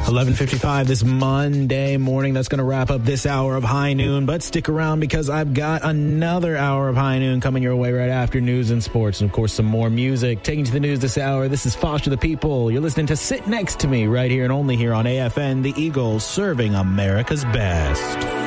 11:55 this Monday morning. That's going to wrap up this hour of High Noon. But stick around because I've got another hour of High Noon coming your way right after news and sports. And, of course, some more music. Taking to the news this hour, this is Foster the People. You're listening to Sit Next to Me right here and only here on AFN, the Eagles, serving America's best.